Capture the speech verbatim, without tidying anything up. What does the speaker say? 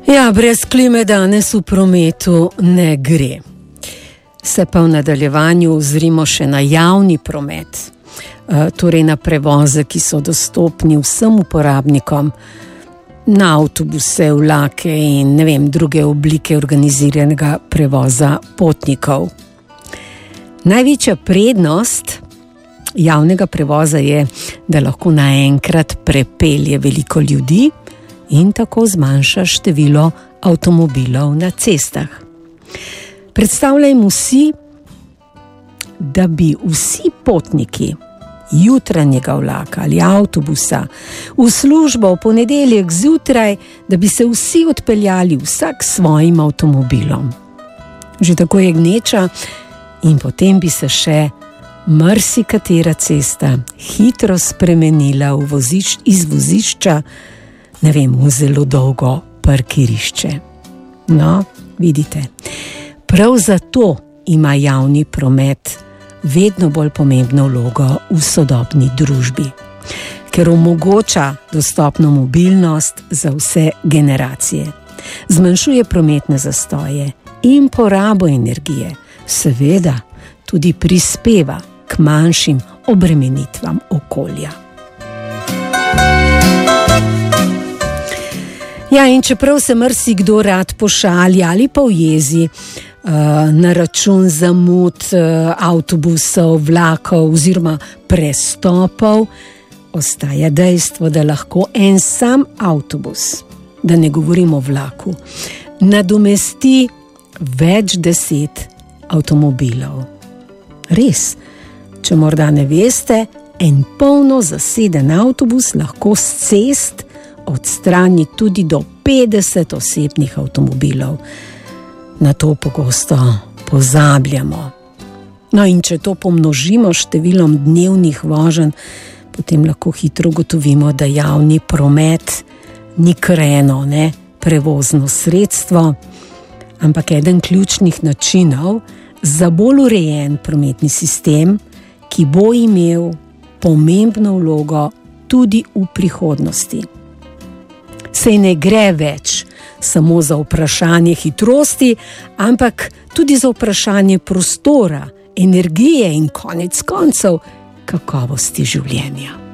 Ja, brez klime danes v prometu ne gre. Se pa v nadaljevanju ozrimo še na javni promet, torej na prevoze, ki so dostopni vsem uporabnikom, na avtobuse, vlake in ne vem, druge oblike organiziranega prevoza potnikov. Največja prednost javnega prevoza je, da lahko naenkrat prepelje veliko ljudi in tako zmanjša število avtomobilov na cestah. Predstavljajmo si, da bi vsi potniki jutranjega vlaka ali avtobusa v službo v ponedeljek zjutraj, da bi se vsi odpeljali vsak s svojim avtomobilom. Že tako je gneča in potem bi se še marsikatera cesta hitro spremenila v voziš, iz vozišča, ne vem, v zelo dolgo parkirišče. No, vidite, prav zato ima javni promet vedno bolj pomembno vlogo v sodobni družbi, ker omogoča dostopno mobilnost za vse generacije, zmanjšuje prometne zastoje in porabo energije, seveda tudi prispeva k manjšim obremenitvam okolja. Ja, in čeprav se marsikdo rad pošali ali pa ujezi uh, na račun zamud uh, avtobusov, vlakov oziroma prestopov, ostaja dejstvo, da lahko en sam avtobus, da ne govorimo o vlaku, nadomesti več deset avtomobilov. Res, če morda ne veste, en polno zaseden avtobus lahko s cest odstrani tudi do petdeset osebnih avtomobilov. Na to pogosto pozabljamo. No, in če to pomnožimo številom dnevnih voženj, potem lahko hitro ugotovimo, da javni promet ni kar eno, ne, prevozno sredstvo, ampak eden ključnih načinov za bolj urejen prometni sistem, ki bo imel pomembno vlogo tudi v prihodnosti. Sej ne gre več samo za vprašanje hitrosti, ampak tudi za vprašanje prostora, energije in konec koncev kakovosti življenja.